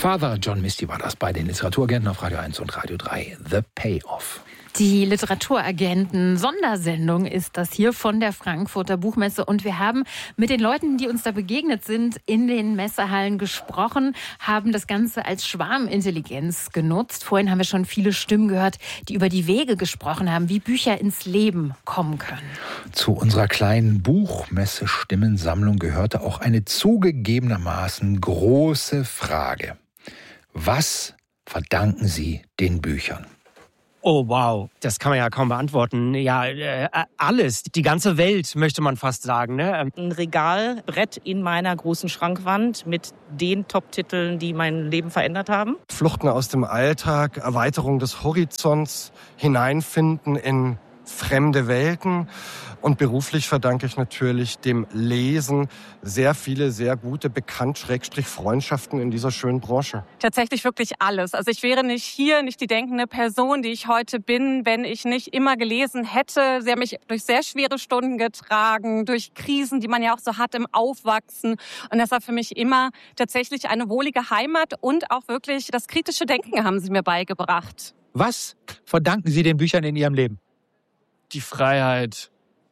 Father John Misty war das bei den Literaturagenten auf Radio 1 und Radio 3. The Payoff. Die Literaturagenten-Sondersendung ist das hier von der Frankfurter Buchmesse. Und wir haben mit den Leuten, die uns da begegnet sind, in den Messehallen gesprochen, haben das Ganze als Schwarmintelligenz genutzt. Vorhin haben wir schon viele Stimmen gehört, die über die Wege gesprochen haben, wie Bücher ins Leben kommen können. Zu unserer kleinen Buchmesse-Stimmensammlung gehörte auch eine zugegebenermaßen große Frage. Was verdanken Sie den Büchern? Oh wow, das kann man ja kaum beantworten. Ja, alles, die ganze Welt möchte man fast sagen. Ne? Ein Regalbrett in meiner großen Schrankwand mit den Top-Titeln, die mein Leben verändert haben. Fluchten aus dem Alltag, Erweiterung des Horizonts, hineinfinden in fremde Welten. Und beruflich verdanke ich natürlich dem Lesen sehr viele, sehr gute Freundschaften in dieser schönen Branche. Tatsächlich wirklich alles. Also ich wäre nicht hier, nicht die denkende Person, die ich heute bin, wenn ich nicht immer gelesen hätte. Sie haben mich durch sehr schwere Stunden getragen, durch Krisen, die man ja auch so hat im Aufwachsen. Und das war für mich immer tatsächlich eine wohlige Heimat und auch wirklich das kritische Denken haben sie mir beigebracht. Was verdanken Sie den Büchern in Ihrem Leben? Die Freiheit.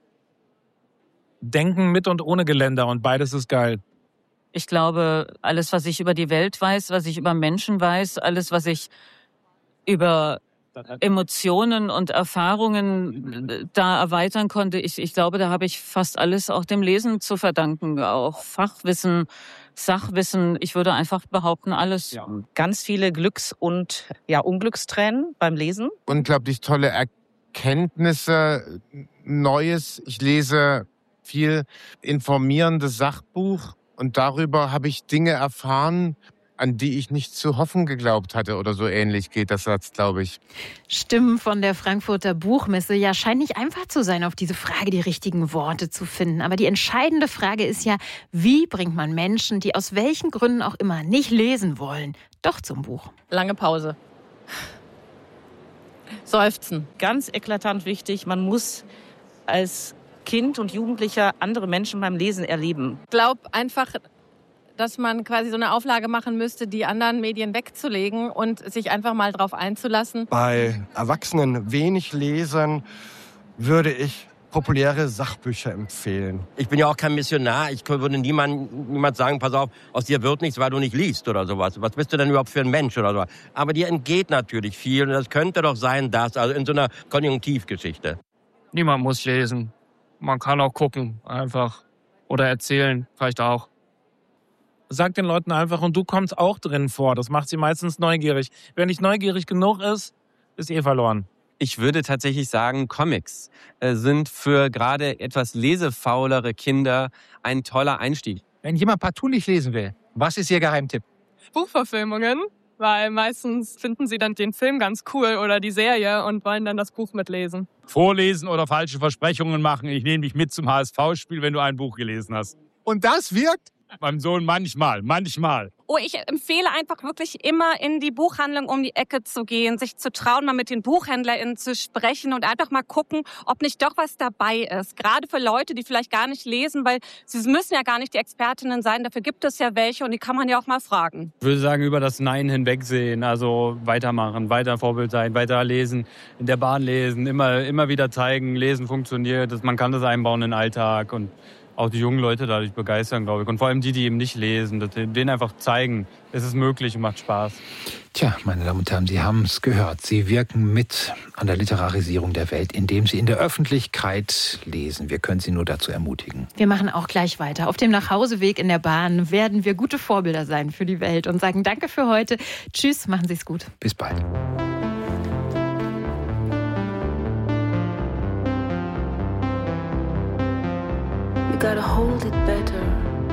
Denken mit und ohne Geländer und beides ist geil. Ich glaube, alles, was ich über die Welt weiß, was ich über Menschen weiß, alles, was ich über Emotionen und Erfahrungen da erweitern konnte, ich glaube, da habe ich fast alles auch dem Lesen zu verdanken. Auch Fachwissen, Sachwissen, ich würde einfach behaupten, alles. Ja. Ganz viele Glücks- und Unglückstränen beim Lesen. Unglaublich tolle Erkenntnisse, Neues. Ich lese viel informierendes Sachbuch und darüber habe ich Dinge erfahren, an die ich nicht zu hoffen geglaubt hatte oder so ähnlich geht das Satz, glaube ich. Stimmen von der Frankfurter Buchmesse. Ja, scheint nicht einfach zu sein, auf diese Frage die richtigen Worte zu finden. Aber die entscheidende Frage ist ja, wie bringt man Menschen, die aus welchen Gründen auch immer nicht lesen wollen, doch zum Buch? Lange Pause. Seufzen. Ganz eklatant wichtig, man muss als Kind und Jugendlicher andere Menschen beim Lesen erleben. Ich glaube einfach, dass man quasi so eine Auflage machen müsste, die anderen Medien wegzulegen und sich einfach mal drauf einzulassen. Bei Erwachsenen wenig Lesern würde ich populäre Sachbücher empfehlen. Ich bin ja auch kein Missionar. Ich würde niemand sagen, pass auf, aus dir wird nichts, weil du nicht liest oder sowas. Was bist du denn überhaupt für ein Mensch oder so? Aber dir entgeht natürlich viel und das könnte doch sein, also in so einer Konjunktivgeschichte. Niemand muss lesen. Man kann auch gucken, einfach. Oder erzählen, vielleicht auch. Sag den Leuten einfach, und du kommst auch drin vor. Das macht sie meistens neugierig. Wer nicht neugierig genug ist verloren. Ich würde tatsächlich sagen, Comics sind für gerade etwas lesefaulere Kinder ein toller Einstieg. Wenn jemand partout nicht lesen will, was ist Ihr Geheimtipp? Buchverfilmungen, weil meistens finden sie dann den Film ganz cool oder die Serie und wollen dann das Buch mitlesen. Vorlesen oder falsche Versprechungen machen. Ich nehme dich mit zum HSV-Spiel, wenn du ein Buch gelesen hast. Und das wirkt? Beim Sohn manchmal. Oh, ich empfehle einfach wirklich immer in die Buchhandlung um die Ecke zu gehen, sich zu trauen, mal mit den BuchhändlerInnen zu sprechen und einfach mal gucken, ob nicht doch was dabei ist. Gerade für Leute, die vielleicht gar nicht lesen, weil sie müssen ja gar nicht die Expertinnen sein, dafür gibt es ja welche und die kann man ja auch mal fragen. Ich würde sagen, über das Nein hinwegsehen, also weitermachen, weiter Vorbild sein, weiter lesen, in der Bahn lesen, immer wieder zeigen, lesen funktioniert, man kann das einbauen in den Alltag und auch die jungen Leute dadurch begeistern, glaube ich. Und vor allem die eben nicht lesen, denen einfach zeigen, es ist möglich und macht Spaß. Tja, meine Damen und Herren, Sie haben es gehört. Sie wirken mit an der Literarisierung der Welt, indem Sie in der Öffentlichkeit lesen. Wir können Sie nur dazu ermutigen. Wir machen auch gleich weiter. Auf dem Nachhauseweg in der Bahn werden wir gute Vorbilder sein für die Welt und sagen Danke für heute. Tschüss, machen Sie es gut. Bis bald. Gotta hold it better.